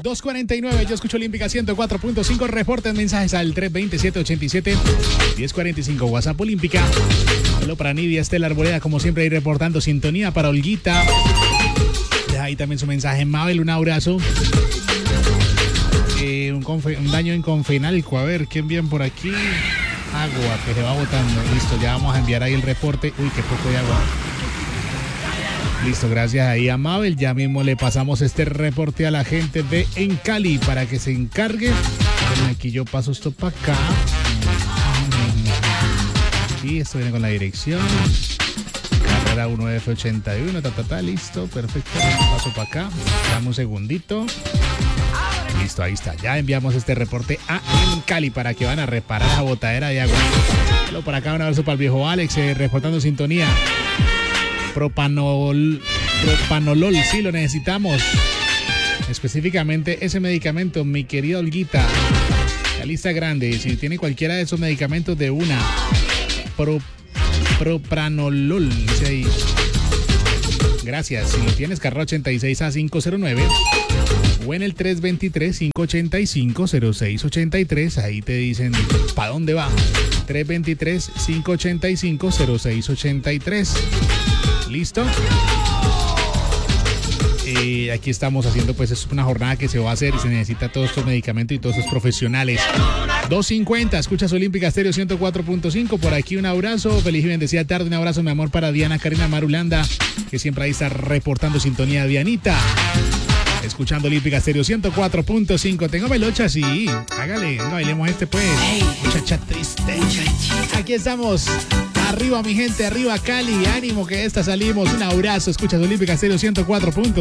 2:49, yo escucho Olímpica 104.5. Reporten mensajes al 320-787-1045. WhatsApp Olímpica. Saludo para Nidia Estela Arboleda, como siempre, ahí reportando sintonía para Olguita. Deja ahí también su mensaje. Mabel, un abrazo. Un daño en Confenalco. A ver, ¿qué envían por aquí? Agua que se va botando. Listo, ya vamos a enviar ahí el reporte. Uy, qué poco de agua. Listo, gracias ahí a Mabel. Ya mismo le pasamos este reporte a la gente de En Cali para que se encargue. Bueno, aquí yo paso esto para acá. Sí, esto viene con la dirección. Carrera 1F81, listo, perfecto. Paso para acá. Dame un segundito. Listo, ahí está. Ya enviamos este reporte a En Cali para que van a reparar la botadera de agua. Solo por acá un abrazo para el viejo Alex, reportando sintonía. Propanolol, sí lo necesitamos. Específicamente ese medicamento, mi querida Olguita. La lista grande, si tiene cualquiera de esos medicamentos de una. Propranolol, dice ahí. Gracias. Si lo tienes, carro 86A509 o en el 323-585-0683, ahí te dicen para dónde va. 323-585-0683. ¿Listo? Aquí estamos haciendo, pues es una jornada que se va a hacer y se necesita todos estos medicamentos y todos estos profesionales. 2:50, escuchas Olímpica Estéreo 104.5. Por aquí un abrazo, feliz y bendecida tarde. Un abrazo, mi amor, para Diana Karina Marulanda, que siempre ahí está reportando sintonía. Dianita, escuchando Olímpica Estéreo 104.5. Tengo melocha, sí. Hágale, no bailemos pues. Hey, muchacha triste. Aquí estamos. Arriba, mi gente, arriba Cali. Ánimo que esta salimos. Un abrazo, escuchas Olímpica Estéreo 104.5.